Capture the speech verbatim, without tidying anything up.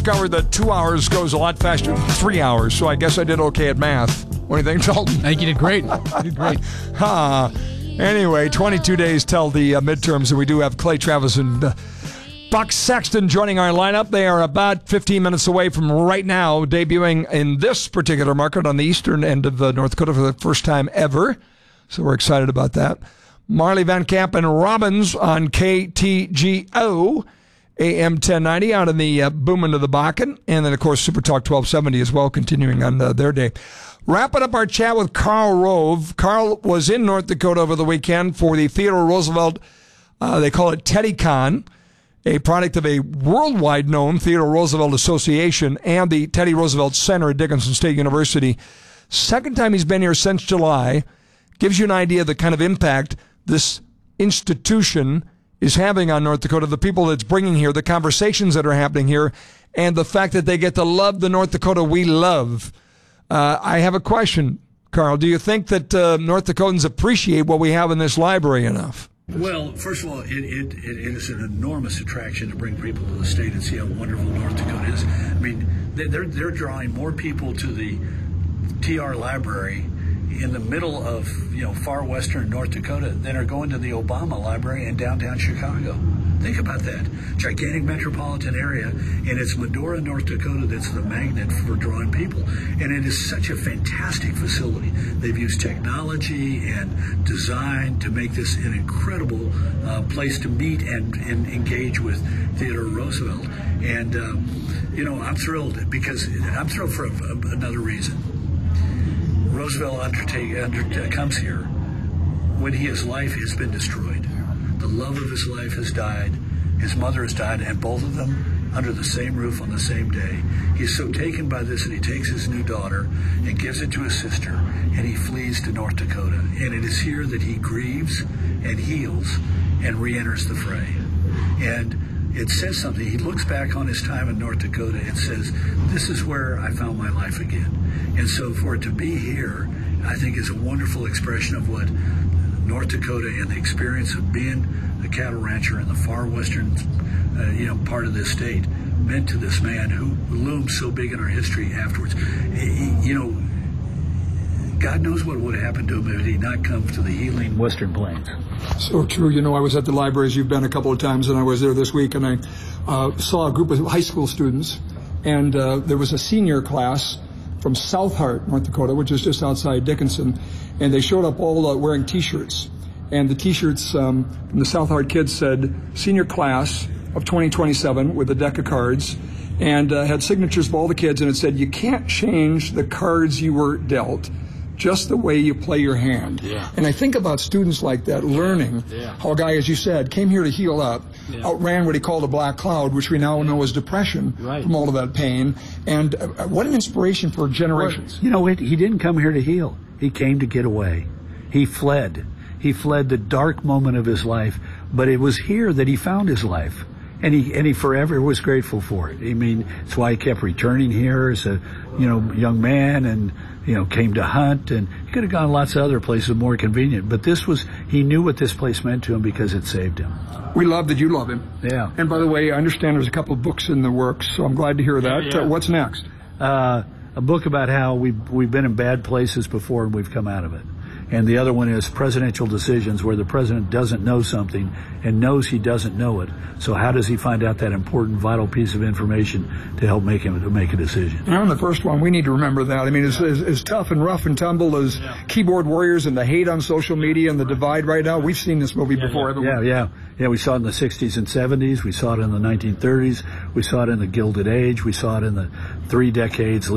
discovered that two hours goes a lot faster than three hours, so I guess I did okay at math. What do you think, Dalton? I think you did great. You did great. uh, anyway, twenty-two days till the uh, midterms, and we do have Clay Travis and uh, Buck Sexton joining our lineup. They are about fifteen minutes away from right now debuting in this particular market on the eastern end of uh, North Dakota for the first time ever. So we're excited about that. Marley Van Camp and Robbins on K T G O. A M ten ninety out in the uh, boom into the Bakken. And then, of course, Super Talk twelve seventy as well, continuing on uh, their day. Wrapping up our chat with Karl Rove. Karl was in North Dakota over the weekend for the Theodore Roosevelt, uh, they call it TeddyCon, a product of a worldwide known Theodore Roosevelt Association and the Teddy Roosevelt Center at Dickinson State University. Second time he's been here since July. Gives you an idea of the kind of impact this institution is having on North Dakota, the people that's bringing here, the conversations that are happening here, and the fact that they get to love the North Dakota we love. Uh, I have a question, Karl. Do you think that uh, North Dakotans appreciate what we have in this library enough? Well, first of all, it, it, it is an enormous attraction to bring people to the state and see how wonderful North Dakota is. I mean, they're, they're drawing more people to the T R library in the middle of, you know, far western North Dakota than are going to the Obama Library in downtown Chicago. Think about that. Gigantic metropolitan area, and it's Medora, North Dakota that's the magnet for drawing people. And it is such a fantastic facility. They've used technology and design to make this an incredible uh, place to meet and, and engage with Theodore Roosevelt. And, um, you know, I'm thrilled because I'm thrilled for a, a, another reason. Roosevelt undertake, under, comes here when his life has been destroyed. The love of his life has died. His mother has died, and both of them under the same roof on the same day. He's so taken by this that he takes his new daughter and gives it to his sister, and he flees to North Dakota. And it is here that he grieves and heals and re-enters the fray. And it says something. He looks back on his time in North Dakota and says, this is where I found my life again. And so for it to be here, I think is a wonderful expression of what North Dakota and the experience of being a cattle rancher in the far western uh, you know, part of this state meant to this man who loomed so big in our history afterwards. He, you know, God knows what would have happened to him if he not come to the healing Western Plains. So true. You know, I was at the library, as you've been a couple of times, and I was there this week, and I uh, saw a group of high school students, and uh, there was a senior class from South Hart, North Dakota, which is just outside Dickinson, and they showed up all uh, wearing T-shirts. And the T-shirts um, from the South Hart kids said, senior class of twenty twenty-seven, with a deck of cards, and uh, had signatures of all the kids, and it said, you can't change the cards you were dealt, just the way you play your hand. Yeah. And I think about students like that learning yeah. how a guy, as you said, came here to heal up, yeah. outran what he called a black cloud, which we now know as depression right. from all of that pain. And uh, what an inspiration for generations. You know, he didn't come here to heal. He came to get away. He fled. He fled the dark moment of his life, but it was here that he found his life. And he and he forever was grateful for it. I mean, that's why he kept returning here as a, you know, young man, and you know, came to hunt, and he could have gone lots of other places more convenient. But this was, he knew what this place meant to him because it saved him. We love that you love him. Yeah. And by the way, I understand there's a couple of books in the works, so I'm glad to hear that. Yeah, yeah. Uh, what's next? Uh, a book about how we've we've been in bad places before and we've come out of it. And the other one is Presidential Decisions, where the president doesn't know something and knows he doesn't know it. So how does he find out that important, vital piece of information to help make him to make a decision? And on the first one, we need to remember that. I mean, as, as, as tough and rough and tumble as yeah. keyboard warriors and the hate on social media and the divide right now, we've seen this movie yeah, before. Yeah, yeah, yeah. Yeah, we saw it in the sixties and seventies. We saw it in the nineteen thirties. We saw it in the Gilded Age. We saw it in the three decades